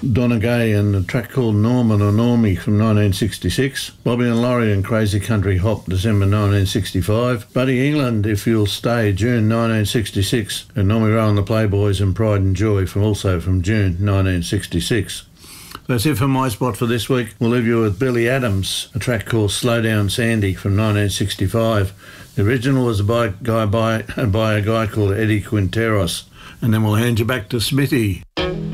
Donna Gay and a track called Norman or Normie from 1966. Bobby and Laurie and Crazy Country Hop, December 1965. Buddy England, If You'll Stay, June 1966. And Normie Rowe and the Playboys and Pride and Joy, also from June 1966. That's it for my spot for this week. We'll leave you with Billy Adams, a track called Slow Down Sandy from 1965. The original was by a guy called Eddie Quinteros. And then we'll hand you back to Smithy.